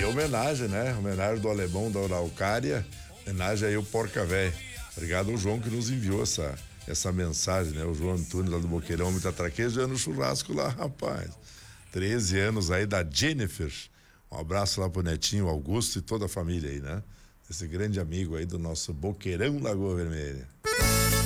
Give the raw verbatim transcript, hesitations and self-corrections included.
E homenagem, né? Homenagem do alemão da Araucária, homenagem aí ao Porca Véia. Obrigado ao João que nos enviou essa, essa mensagem, né? O João Antunes lá do Boqueirão, muita traqueja no churrasco lá, rapaz. treze anos aí da Jennifer. Um abraço lá pro Netinho, Augusto e toda a família aí, né? Esse grande amigo aí do nosso Boqueirão Lagoa Vermelha.